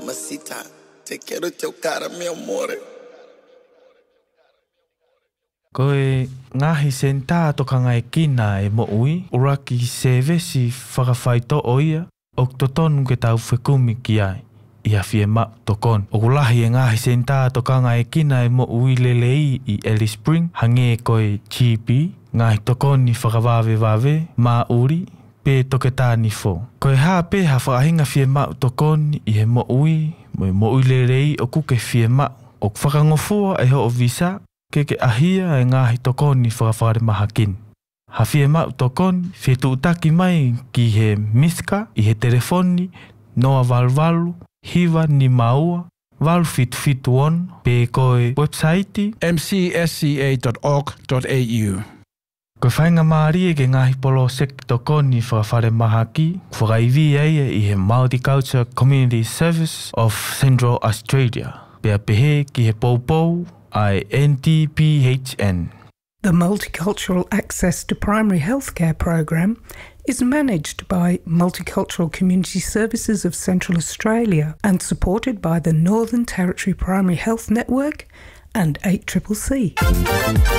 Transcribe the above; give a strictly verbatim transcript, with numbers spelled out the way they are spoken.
mamacita. Te quiero teu cara, meu amor. Koe ngahi senta toka ngai kina e mo ui, uraki se vesi whakawhaito oia, o totonu ke tau whekumi ki ai, ia fie ma tokon. O kulahi e ngahi senta toka ngai kina e mo ui lelei i Alice Spring, hange koe G P, ngahi tokoni whakawawe wawe, ma uri, pe toke tāni fo. Koe haa pe ha whakahinga fie ma tokoni i he mo ui, mo mo ui lelei o kuke fie ma, o whakangofua e ho o visa, ke ke ahia e ngahi tokoni whakawhare mahakin. Ha fie mau tokoni, fie tuutaki mai ki he miska, i he telefoni, noa valvalu, hiva ni maua, valu fitu fitu on, pe koe website m c s c a dot org dot a u. Koe whainga maari e ke ngahi polo sek tokoni whakawhare mahaki, whakaivi eia i he Multicultural Community Service of Central Australia. Pea pehe ki he poupou, I N T P H N. The Multicultural Access to Primary Healthcare program is managed by Multicultural Community Services of Central Australia and supported by the Northern Territory Primary Health Network and eight C C C.